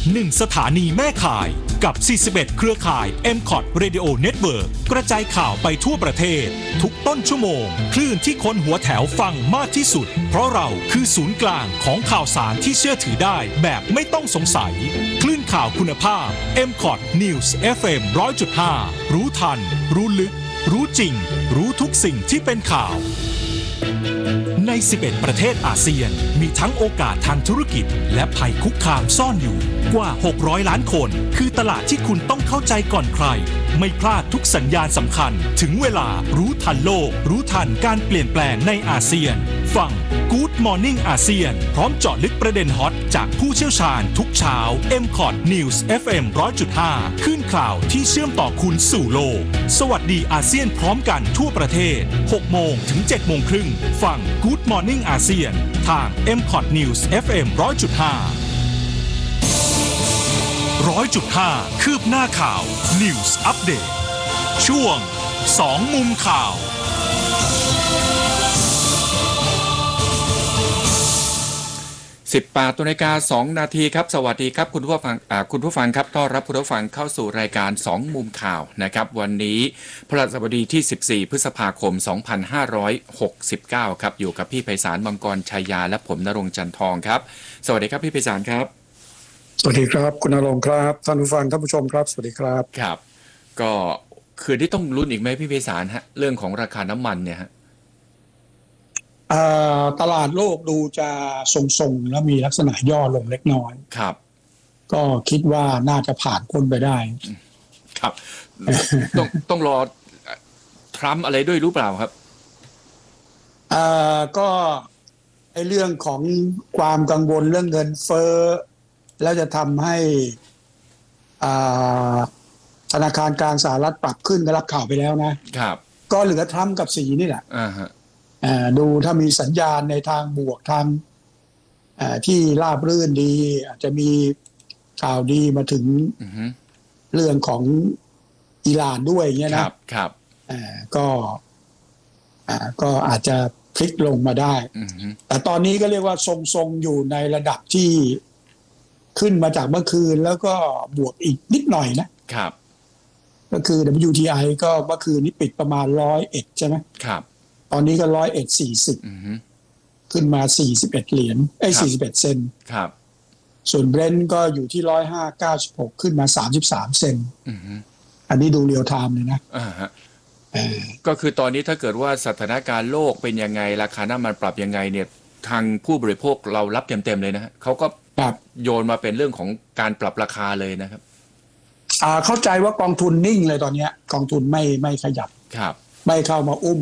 1 สถานีแม่ข่ายกับ 41 เครือข่าย MCOT Radio Network กระจายข่าวไปทั่วประเทศทุกต้นชั่วโมงคลื่นที่คนหัวแถวฟังมากที่สุดเพราะเราคือศูนย์กลางของข่าวสารที่เชื่อถือได้แบบไม่ต้องสงสัยคลื่นข่าวคุณภาพ MCOT News FM 100.5 รู้ทันรู้ลึกรู้จริงรู้ทุกสิ่งที่เป็นข่าวใน 11 ประเทศอาเซียนมีทั้งโอกาสทางธุรกิจและภัยคุกคามซ่อนอยู่กว่า600ล้านคนคือตลาดที่คุณต้องเข้าใจก่อนใครไม่พลาดทุกสัญญาณสำคัญถึงเวลารู้ทันโลกรู้ทันการเปลี่ยนแปลงในอาเซียนฟัง Good Morning อาเซียนพร้อมเจาะลึกประเด็นฮอตจากผู้เชี่ยวชาญทุกเช้า MCOT News FM 100.5 ขึ้นข่าวที่เชื่อมต่อคุณสู่โลกสวัสดีอาเซียนพร้อมกันทั่วประเทศ6 โมงถึง 7 โมงครึ่งฟัง Good Morning อาเซียนทาง MCOT News FM 100.5 100.5 คืบหน้าข่าว News Update ช่วง2 มุมข่าว 18 นาฬิกา 2 นาทีครับสวัสดีครับคุณผู้ฟังครับต้อนรับคุณผู้ฟังเข้าสู่รายการ2 มุมข่าวนะครับวันนี้พฤหัสบดีที่14 พฤษภาคม 2569ครับอยู่กับพี่ไพศาลมังกรชัยยาและผมณรงค์จันทองครับสวัสดีครับพี่ไพศาลครับสวัสดีครับคุณณรงค์ครับท่านผู้ฟังท่านผู้ชมครับสวัสดีครับครับก็คืนที่ต้องลุ้นอีกไหมพี่ไพศาลฮะเรื่องของราคาน้ำมันเนี่ยฮะตลาดโลกดูจะทรงๆแล้วมีลักษณะย่อลงเล็กน้อยครับก็คิดว่าน่าจะผ่านพ้นไปได้ครับต้องรอทรัมป์อะไรด้วยรู้เปล่าครับก็ไอ้เรื่องของความกังวลเรื่องเงินเฟ้อแล้วจะทำให้ธนาคารกลางสหรัฐปรับขึ้นก็รับข่าวไปแล้วนะครับก็เหลือทรัมป์กับสีนี่แหละดูถ้ามีสัญญาณในทางบวกทางที่ราบรื่นดีอาจจะมีข่าวดีมาถึงเรื่องของอิหร่านด้วยอย่างเงี้ยนะครับก็อาจจะพลิกลงมาได้แต่ตอนนี้ก็เรียกว่าทรงๆอยู่ในระดับที่ขึ้นมาจากเมื่อคืนแล้วก็บวกอีกนิดหน่อยนะครับก็คือ WTI ก็เมื่อคืนนี้ปิดประมาณ101ใช่ไหมครับตอนนี้ก็101.40ขึ้นมา41เหรียญ41 เซนต์ครับส่วน Brent ก็อยู่ที่105.96ขึ้นมา33 เซนต์อันนี้ดูเรียลไทม์เลยนะก็คือตอนนี้ถ้าเกิดว่าสถานการณ์โลกเป็นยังไงราคาน้ำมันปรับยังไงเนี่ยทางผู้บริโภคเรารับเต็มๆเลยนะฮะเขาก็โยนมาเป็นเรื่องของการปรับราคาเลยนะครับเข้าใจว่ากองทุนนิ่งเลยตอนนี้กองทุนไม่ขยับครับไม่เข้ามาอุ้ม